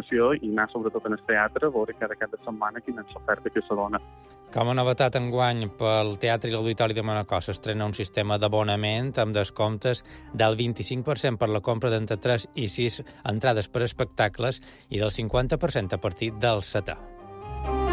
programació i anar sobretot en el teatre a veure cada cap de setmana quina és l'oferta que se dona. Com a novetat enguany pel Teatre i l'Auditori de Manacor s'estrena un sistema d'abonament amb descomptes del 25% per la compra d'entre 3 i 6 entrades per espectacles i del 50% a partir del setè.